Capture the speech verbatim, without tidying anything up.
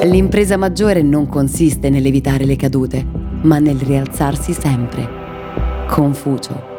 L'impresa maggiore non consiste nell'evitare le cadute, ma nel rialzarsi sempre. Confucio.